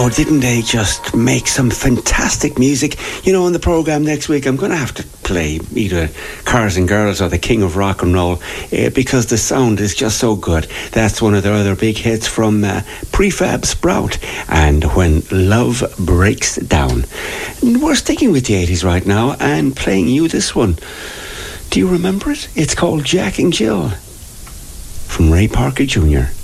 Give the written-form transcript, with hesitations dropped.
Oh, didn't they just make some fantastic music? You know, on the programme next week, I'm going to have to play either Cars and Girls or The King of Rock and Roll because the sound is just so good. That's one of their other big hits from Prefab Sprout and When Love Breaks Down. We're sticking with the 80s right now and playing you this one. Do you remember it? It's called Jack and Jill from Ray Parker Jr.